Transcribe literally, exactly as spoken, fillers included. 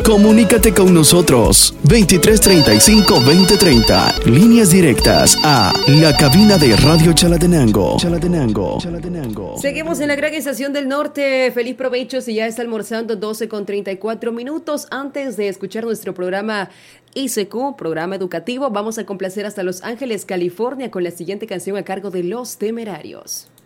Comunícate con nosotros. veintitrés treinta y cinco veinte treinta. Líneas directas a la cabina de Radio Chalatenango. Chalatenango. Chalatenango. Seguimos en la gran estación del norte. Feliz provecho si ya está almorzando. Doce con treinta y cuatro minutos. Antes de escuchar nuestro programa I C Q, programa educativo, vamos a complacer hasta Los Ángeles, California, con la siguiente canción a cargo de Los Temerarios.